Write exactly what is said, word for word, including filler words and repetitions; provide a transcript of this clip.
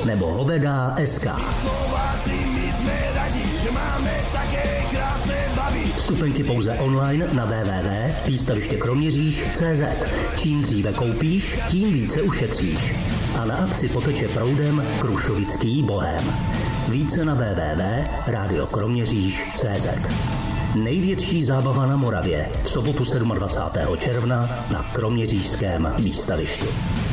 nebo hovedá tečka es ká. Vstupenky pouze online na w w w tečka výstaviště kroměříž tečka cé zet. Čím dříve koupíš, tím více ušetříš. A na akci poteče proudem Krušovický bohém. Více na w w w tečka rádio kroměříž tečka cé zet. Největší zábava na Moravě v sobotu dvacátého sedmého června na kroměřížském výstavišti.